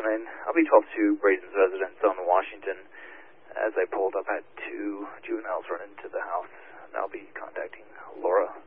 afternoon. I'll be 12-2 Braden's residence on Washington. As I pulled up, I had 2 juveniles run into the house, and I'll be contacting Laura.